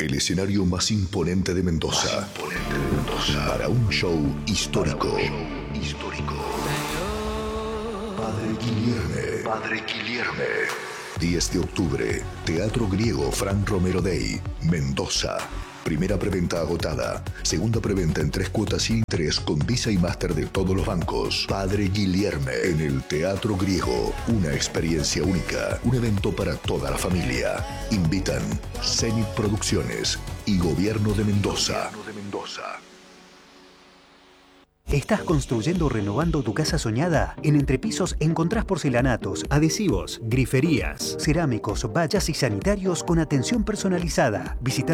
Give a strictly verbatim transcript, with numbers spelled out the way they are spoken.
el escenario más imponente de Mendoza. Más imponente de Mendoza. Para un show histórico. Para un show histórico. Padre Guilherme. Padre Guilherme. diez de octubre, Teatro Griego Fran Romero Day, Mendoza. Primera preventa agotada. Segunda preventa en tres cuotas sin interés con Visa y Master de todos los bancos. Padre Guilherme en el Teatro Griego. Una experiencia única. Un evento para toda la familia. Invitan Zenit Producciones y Gobierno de Mendoza. Gobierno de Mendoza. ¿Estás construyendo o renovando tu casa soñada? En Entrepisos encontrás porcelanatos, adhesivos, griferías, cerámicos, vallas y sanitarios con atención personalizada. Visita